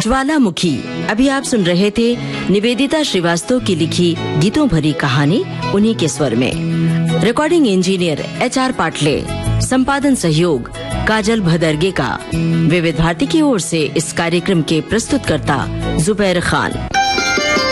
ज्वालामुखी। अभी आप सुन रहे थे निवेदिता श्रीवास्तव की लिखी गीतों भरी कहानी उन्हीं के स्वर में। रिकॉर्डिंग इंजीनियर HR पाटले, संपादन सहयोग काजल भदरगे का। विविध भारती की ओर से इस कार्यक्रम के प्रस्तुतकर्ता जुबैर खान।